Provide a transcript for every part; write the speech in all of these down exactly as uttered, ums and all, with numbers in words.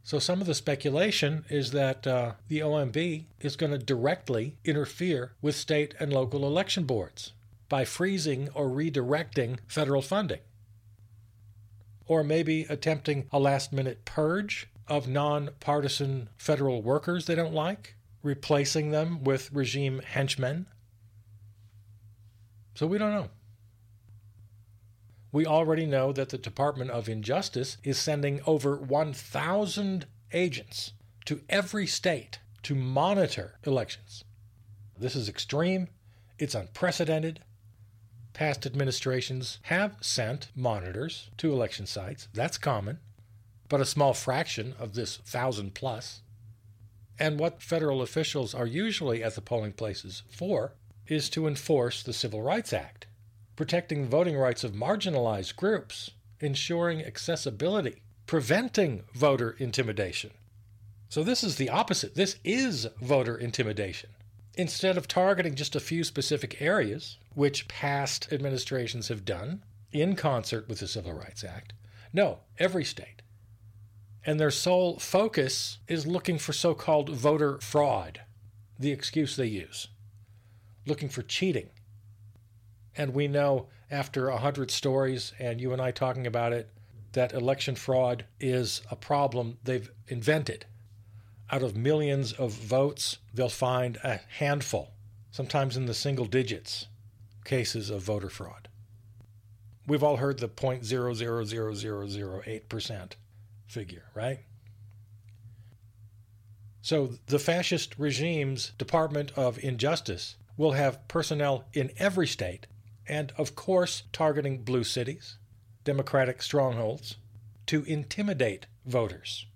So some of the speculation is that uh, the O M B is going to directly interfere with state and local election boards by freezing or redirecting federal funding. Or maybe attempting a last-minute purge of non-partisan federal workers they don't like, replacing them with regime henchmen. So we don't know. We already know that the Department of Injustice is sending over one thousand agents to every state to monitor elections. This is extreme. It's unprecedented. Past administrations have sent monitors to election sites. That's common, but a small fraction of this thousand plus. And what federal officials are usually at the polling places for is to enforce the Civil Rights Act, protecting voting rights of marginalized groups, ensuring accessibility, preventing voter intimidation. So this is the opposite. This is voter intimidation. Instead of targeting just a few specific areas, which past administrations have done in concert with the Civil Rights Act, no, every state. And their sole focus is looking for so-called voter fraud, the excuse they use, looking for cheating. And we know after a hundred stories and you and I talking about it, that election fraud is a problem they've invented. Out of millions of votes, they'll find a handful, sometimes in the single digits, cases of voter fraud. We've all heard the zero point zero zero zero zero zero eight percent figure, right? So the fascist regime's Department of Injustice will have personnel in every state, and of course targeting blue cities, Democratic strongholds, to intimidate voters.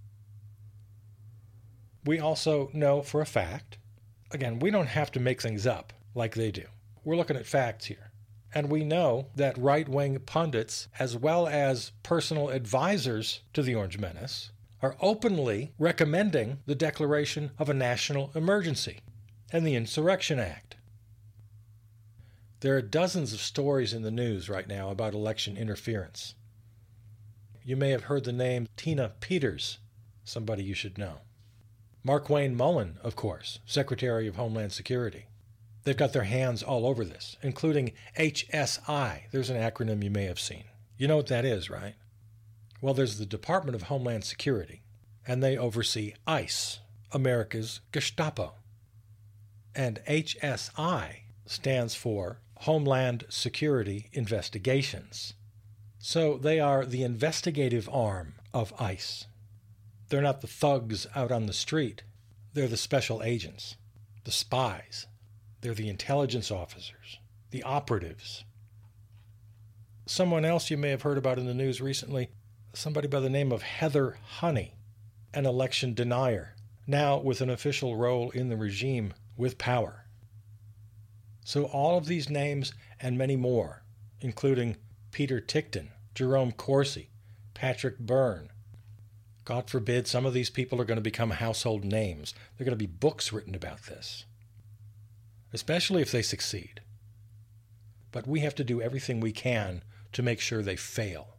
We also know for a fact, again, we don't have to make things up like they do. We're looking at facts here. And we know that right-wing pundits, as well as personal advisors to the Orange Menace, are openly recommending the declaration of a national emergency and the Insurrection Act. There are dozens of stories in the news right now about election interference. You may have heard the name Tina Peters, somebody you should know. Markwayne Mullin, of course, Secretary of Homeland Security. They've got their hands all over this, including H S I. There's an acronym you may have seen. You know what that is, right? Well, there's the Department of Homeland Security, and they oversee ICE, America's Gestapo. And H S I stands for Homeland Security Investigations. So they are the investigative arm of ICE. They're not the thugs out on the street. They're the special agents, the spies. They're the intelligence officers, the operatives. Someone else you may have heard about in the news recently, somebody by the name of Heather Honey, an election denier, now with an official role in the regime with power. So all of these names and many more, including Peter Tickton, Jerome Corsi, Patrick Byrne. God forbid some of these people are going to become household names. There are going to be books written about this, especially if they succeed. But we have to do everything we can to make sure they fail.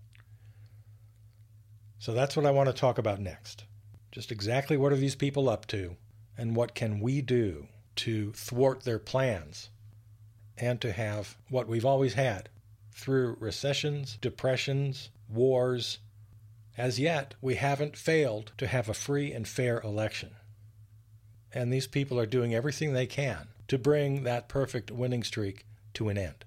So that's what I want to talk about next. Just exactly what are these people up to, and what can we do to thwart their plans, and to have what we've always had through recessions, depressions, wars. As yet, we haven't failed to have a free and fair election. And these people are doing everything they can to bring that perfect winning streak to an end.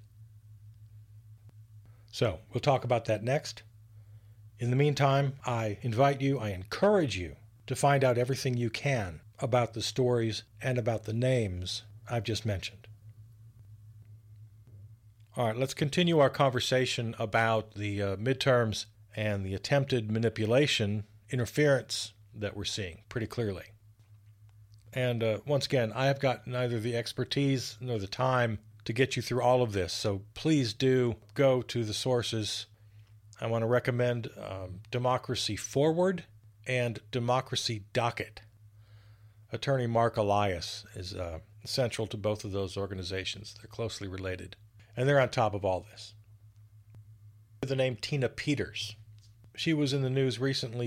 So, we'll talk about that next. In the meantime, I invite you, I encourage you to find out everything you can about the stories and about the names I've just mentioned. All right, let's continue our conversation about the uh, midterms and the attempted manipulation, interference that we're seeing pretty clearly. And uh, once again, I have got neither the expertise nor the time to get you through all of this, so please do go to the sources. I want to recommend um, Democracy Forward and Democracy Docket. Attorney Mark Elias is uh, central to both of those organizations. They're closely related, and they're on top of all this. The name Tina Peters. She was in the news recently